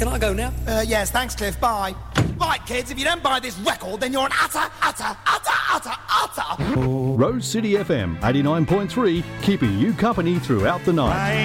Can I go now? Yes, thanks, Cliff. Bye. Right, kids, if you don't buy this record, then you're an utter. Rose City FM 89.3, keeping you company throughout the night.